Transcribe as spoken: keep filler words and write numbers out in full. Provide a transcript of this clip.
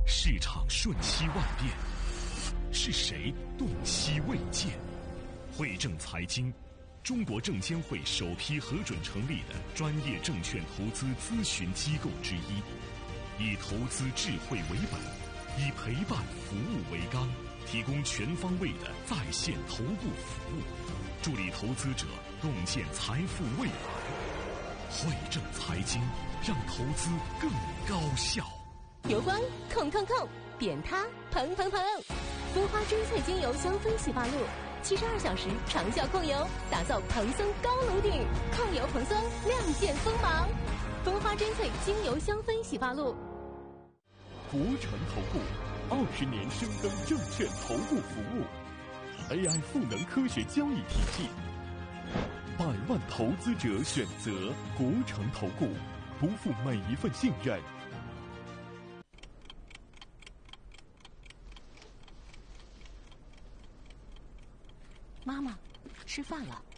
市场瞬息万变，是谁洞悉未见？汇正财经，中国证监会首批核准成立的专业证券投资咨询机构之一，以投资智慧为本，以陪伴服务为纲，提供全方位的在线头部服务，助力投资者洞见财富未来。汇正财经，让投资更高效。 油光控控控，扁塌蓬蓬蓬，蜂花追萃精油香氛洗发露，七十二小时长效控油，打造蓬松高颅顶，控油蓬松，亮剑锋芒。蜂花追萃精油香氛洗发露。 国诚投顾二十年深耕证券投顾服务 ，A I 赋能科学交易体系，百万投资者选择国诚投顾，不负每一份信任。 妈妈，吃饭了。